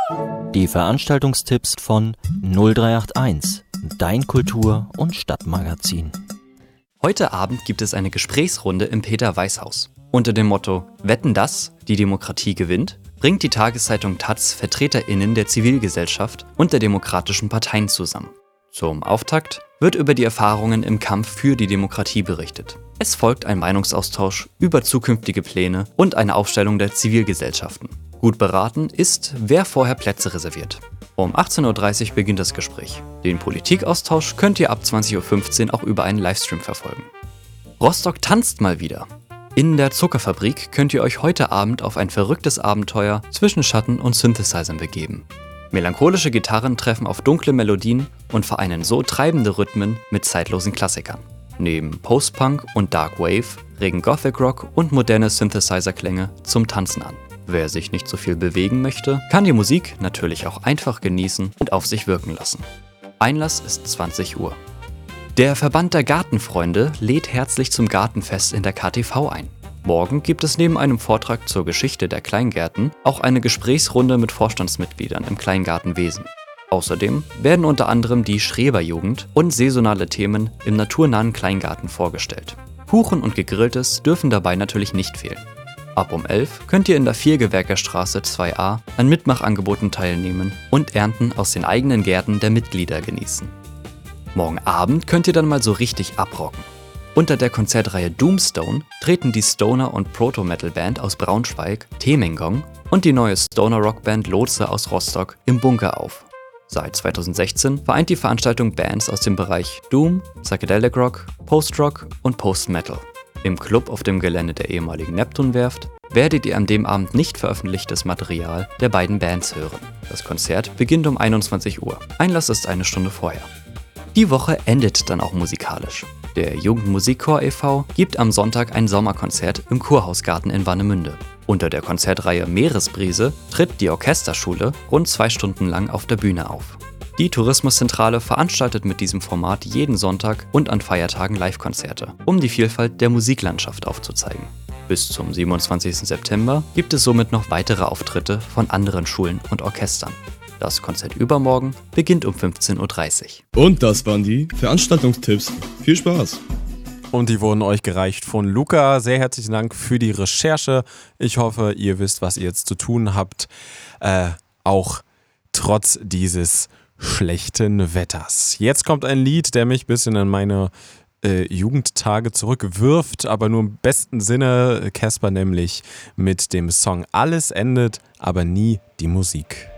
Die Veranstaltungstipps von 0381, dein Kultur- und Stadtmagazin. Heute Abend gibt es eine Gesprächsrunde im Peter-Weiß-Haus. Unter dem Motto „Wetten, dass die Demokratie gewinnt?“ bringt die Tageszeitung taz VertreterInnen der Zivilgesellschaft und der demokratischen Parteien zusammen. Zum Auftakt wird über die Erfahrungen im Kampf für die Demokratie berichtet. Es folgt ein Meinungsaustausch über zukünftige Pläne und eine Aufstellung der Zivilgesellschaften. Gut beraten ist, wer vorher Plätze reserviert. Um 18:30 Uhr beginnt das Gespräch. Den Politikaustausch könnt ihr ab 20:15 Uhr auch über einen Livestream verfolgen. Rostock tanzt mal wieder. In der Zuckerfabrik könnt ihr euch heute Abend auf ein verrücktes Abenteuer zwischen Schatten und Synthesizern begeben. Melancholische Gitarren treffen auf dunkle Melodien und vereinen so treibende Rhythmen mit zeitlosen Klassikern. Neben Post-Punk und Dark Wave regen Gothic Rock und moderne Synthesizer-Klänge zum Tanzen an. Wer sich nicht so viel bewegen möchte, kann die Musik natürlich auch einfach genießen und auf sich wirken lassen. Einlass ist 20 Uhr. Der Verband der Gartenfreunde lädt herzlich zum Gartenfest in der KTV ein. Morgen gibt es neben einem Vortrag zur Geschichte der Kleingärten auch eine Gesprächsrunde mit Vorstandsmitgliedern im Kleingartenwesen. Außerdem werden unter anderem die Schreberjugend und saisonale Themen im naturnahen Kleingarten vorgestellt. Kuchen und Gegrilltes dürfen dabei natürlich nicht fehlen. Ab um 11 könnt ihr in der Viergewerkerstraße 2a an Mitmachangeboten teilnehmen und Ernten aus den eigenen Gärten der Mitglieder genießen. Morgen Abend könnt ihr dann mal so richtig abrocken. Unter der Konzertreihe Doomstone treten die Stoner- und Proto-Metal-Band aus Braunschweig, Temengong, und die neue Stoner-Rock-Band Lotse aus Rostock im Bunker auf. Seit 2016 vereint die Veranstaltung Bands aus dem Bereich Doom, Psychedelic Rock, Post-Rock und Post-Metal. Im Club auf dem Gelände der ehemaligen Neptunwerft werdet ihr an dem Abend nicht veröffentlichtes Material der beiden Bands hören. Das Konzert beginnt um 21 Uhr. Einlass ist eine Stunde vorher. Die Woche endet dann auch musikalisch. Der Jugendmusikchor e.V. gibt am Sonntag ein Sommerkonzert im Kurhausgarten in Warnemünde. Unter der Konzertreihe Meeresbrise tritt die Orchesterschule rund 2 Stunden lang auf der Bühne auf. Die Tourismuszentrale veranstaltet mit diesem Format jeden Sonntag und an Feiertagen Live-Konzerte, um die Vielfalt der Musiklandschaft aufzuzeigen. Bis zum 27. September gibt es somit noch weitere Auftritte von anderen Schulen und Orchestern. Das Konzert übermorgen beginnt um 15:30 Uhr. Und das waren die Veranstaltungstipps. Viel Spaß! Und die wurden euch gereicht von Luca. Sehr herzlichen Dank für die Recherche. Ich hoffe, ihr wisst, was ihr jetzt zu tun habt. Auch trotz dieses schlechten Wetters. Jetzt kommt ein Lied, der mich ein bisschen an meine Jugendtage zurückwirft, aber nur im besten Sinne. Casper nämlich mit dem Song Alles endet, aber nie die Musik.